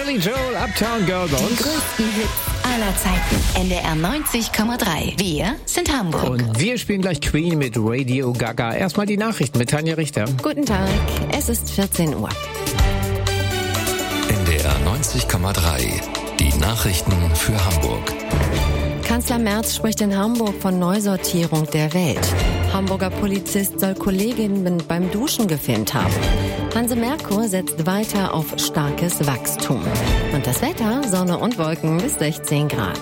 Billy Joel, Uptown Girl bei Die uns. größten Hits aller Zeiten. NDR 90,3. Wir sind Hamburg. Und wir spielen gleich Queen mit Radio Gaga. Erstmal die Nachrichten mit Tanja Richter. Guten Tag, es ist 14 Uhr. NDR 90,3. Die Nachrichten für Hamburg. Kanzler Merz spricht in Hamburg von Neusortierung der Welt. Hamburger Polizist soll Kolleginnen beim Duschen gefilmt haben. Hanse Merkur setzt weiter auf starkes Wachstum. Und das Wetter, Sonne und Wolken bis 16 Grad.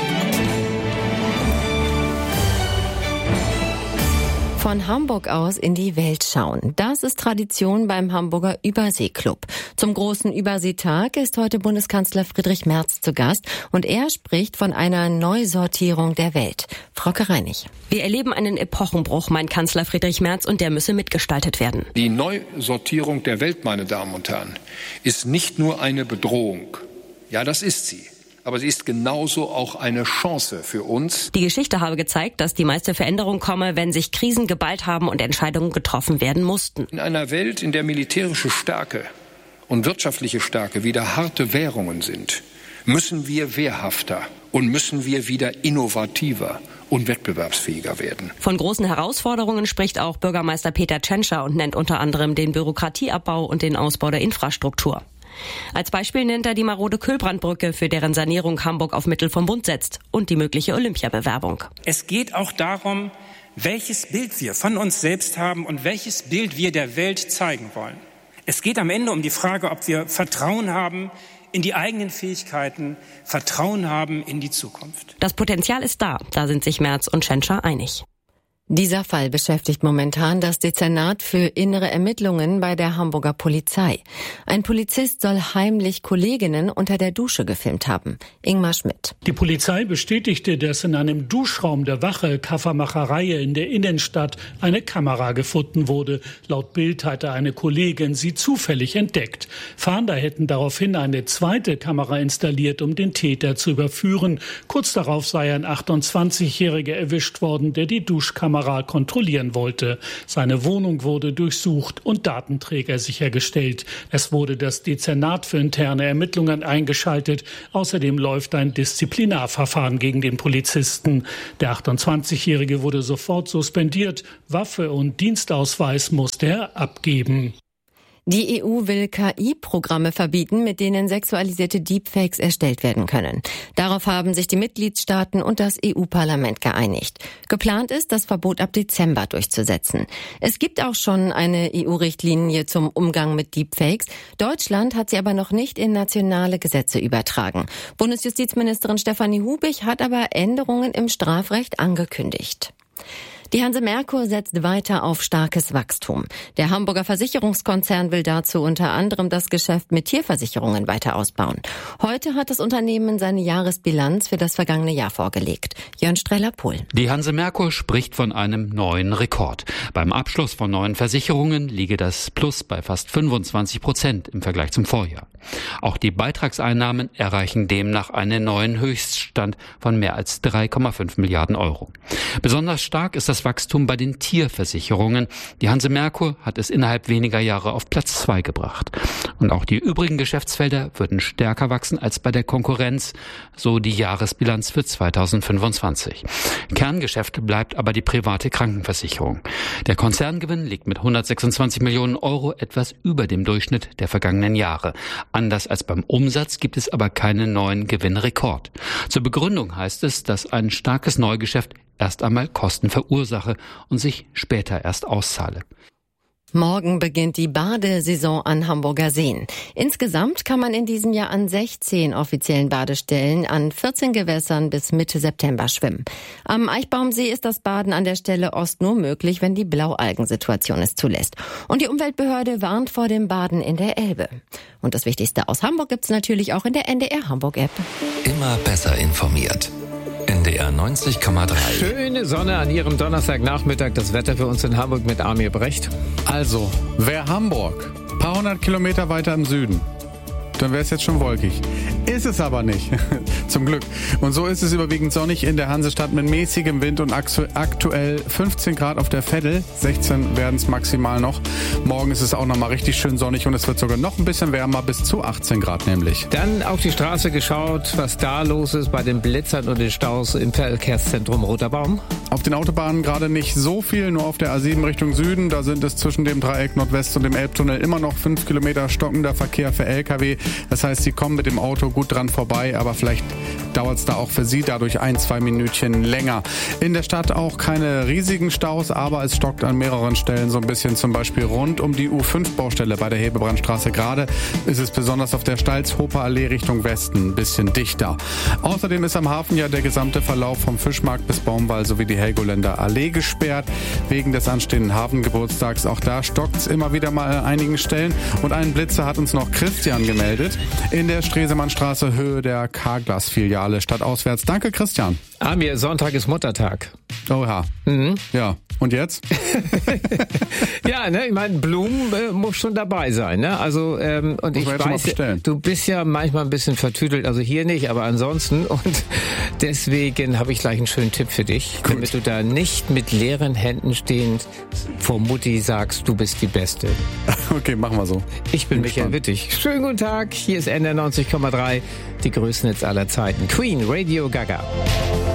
Von Hamburg aus in die Welt schauen. Das ist Tradition beim Hamburger Überseeklub. Zum großen Überseetag ist heute Bundeskanzler Friedrich Merz zu Gast und er spricht von einer Neusortierung der Welt. Frauke Reinig. Wir erleben einen Epochenbruch, meint Kanzler Friedrich Merz, und der müsse mitgestaltet werden. Die Neusortierung der Welt, meine Damen und Herren, ist nicht nur eine Bedrohung. Ja, das ist sie. Aber sie ist genauso auch eine Chance für uns. Die Geschichte habe gezeigt, dass die meiste Veränderung komme, wenn sich Krisen geballt haben und Entscheidungen getroffen werden mussten. In einer Welt, in der militärische Stärke und wirtschaftliche Stärke wieder harte Währungen sind, müssen wir wehrhafter und müssen wir wieder innovativer und wettbewerbsfähiger werden. Von großen Herausforderungen spricht auch Bürgermeister Peter Tschentscher und nennt unter anderem den Bürokratieabbau und den Ausbau der Infrastruktur. Als Beispiel nennt er die marode Kühlbrandbrücke, für deren Sanierung Hamburg auf Mittel vom Bund setzt, und die mögliche Olympiabewerbung. Es geht auch darum, welches Bild wir von uns selbst haben und welches Bild wir der Welt zeigen wollen. Es geht am Ende um die Frage, ob wir Vertrauen haben in die eigenen Fähigkeiten, Vertrauen haben in die Zukunft. Das Potenzial ist da sind sich Merz und Tschentscher einig. Dieser Fall beschäftigt momentan das Dezernat für innere Ermittlungen bei der Hamburger Polizei. Ein Polizist soll heimlich Kolleginnen unter der Dusche gefilmt haben. Ingmar Schmidt. Die Polizei bestätigte, dass in einem Duschraum der Wache Kaffermacherei in der Innenstadt eine Kamera gefunden wurde. Laut Bild hatte eine Kollegin sie zufällig entdeckt. Fahnder hätten daraufhin eine zweite Kamera installiert, um den Täter zu überführen. Kurz darauf sei ein 28-Jähriger erwischt worden, der die Duschkamera kontrollieren wollte. Seine Wohnung wurde durchsucht und Datenträger sichergestellt. Es wurde das Dezernat für interne Ermittlungen eingeschaltet. Außerdem läuft ein Disziplinarverfahren gegen den Polizisten. Der 28-Jährige wurde sofort suspendiert. Waffe und Dienstausweis musste er abgeben. Die EU will KI-Programme verbieten, mit denen sexualisierte Deepfakes erstellt werden können. Darauf haben sich die Mitgliedstaaten und das EU-Parlament geeinigt. Geplant ist, das Verbot ab Dezember durchzusetzen. Es gibt auch schon eine EU-Richtlinie zum Umgang mit Deepfakes. Deutschland hat sie aber noch nicht in nationale Gesetze übertragen. Bundesjustizministerin Stefanie Hubig hat aber Änderungen im Strafrecht angekündigt. Die Hanse Merkur setzt weiter auf starkes Wachstum. Der Hamburger Versicherungskonzern will dazu unter anderem das Geschäft mit Tierversicherungen weiter ausbauen. Heute hat das Unternehmen seine Jahresbilanz für das vergangene Jahr vorgelegt. Jörn Streller-Pohl. Die Hanse Merkur spricht von einem neuen Rekord. Beim Abschluss von neuen Versicherungen liege das Plus bei fast 25% im Vergleich zum Vorjahr. Auch die Beitragseinnahmen erreichen demnach einen neuen Höchststand von mehr als 3,5 Milliarden Euro. Besonders stark ist das Wachstum bei den Tierversicherungen. Die Hanse Merkur hat es innerhalb weniger Jahre auf Platz 2 gebracht. Und auch die übrigen Geschäftsfelder würden stärker wachsen als bei der Konkurrenz, so die Jahresbilanz für 2025. Kerngeschäft bleibt aber die private Krankenversicherung. Der Konzerngewinn liegt mit 126 Millionen Euro etwas über dem Durchschnitt der vergangenen Jahre. Anders als beim Umsatz gibt es aber keinen neuen Gewinnrekord. Zur Begründung heißt es, dass ein starkes Neugeschäft erst einmal Kosten verursache und sich später erst auszahle. Morgen beginnt die Badesaison an Hamburger Seen. Insgesamt kann man in diesem Jahr an 16 offiziellen Badestellen an 14 Gewässern bis Mitte September schwimmen. Am Eichbaumsee ist das Baden an der Stelle Ost nur möglich, wenn die Blaualgensituation es zulässt. Und die Umweltbehörde warnt vor dem Baden in der Elbe. Und das Wichtigste aus Hamburg gibt's natürlich auch in der NDR Hamburg-App. Immer besser informiert. NDR 90,3. Schöne Sonne an Ihrem Donnerstagnachmittag. Das Wetter für uns in Hamburg mit Amir Brecht. Also, wäre Hamburg ein paar hundert Kilometer weiter im Süden, dann wäre es jetzt schon wolkig. Ist es aber nicht. Zum Glück. Und so ist es überwiegend sonnig in der Hansestadt mit mäßigem Wind und aktuell 15 Grad auf der Veddel. 16 werden es maximal noch. Morgen ist es auch nochmal richtig schön sonnig und es wird sogar noch ein bisschen wärmer, bis zu 18 Grad nämlich. Dann auf die Straße geschaut, was da los ist bei den Blitzern und den Staus im Verkehrszentrum Roter Baum. Auf den Autobahnen gerade nicht so viel, nur auf der A7 Richtung Süden. Da sind es zwischen dem Dreieck Nordwest und dem Elbtunnel immer noch 5 Kilometer stockender Verkehr für LKW. Das heißt, Sie kommen mit dem Auto gut dran vorbei, aber vielleicht dauert es da auch für Sie dadurch 1-2 Minütchen länger. In der Stadt auch keine riesigen Staus, aber es stockt an mehreren Stellen so ein bisschen, zum Beispiel rund um die U5-Baustelle bei der Hebebrandstraße. Gerade ist es besonders auf der Stalzhofer Allee Richtung Westen ein bisschen dichter. Außerdem ist am Hafen ja der gesamte Verlauf vom Fischmarkt bis Baumwall sowie die Helgoländer Allee gesperrt, wegen des anstehenden Hafengeburtstags. Auch da stockt es immer wieder mal an einigen Stellen. Und einen Blitzer hat uns noch Christian gemeldet in der Stresemannstraße, Höhe der Carglass-Filiale stadtauswärts. Danke, Christian. Amir, Sonntag ist Muttertag. Oha. Mhm. Ja. Und jetzt? Ja, ne, ich meine, Blumen muss schon dabei sein, ne? Also und ich weiß, du bist ja manchmal ein bisschen vertüdelt, also hier nicht, aber ansonsten, und deswegen habe ich gleich einen schönen Tipp für dich, gut, damit du da nicht mit leeren Händen stehend vor Mutti sagst, du bist die Beste. Okay, machen wir so. Ich bin Michael Wittig. Schönen guten Tag, hier ist NDR 90,3, die größten Hits aller Zeiten. Queen, Radio Gaga.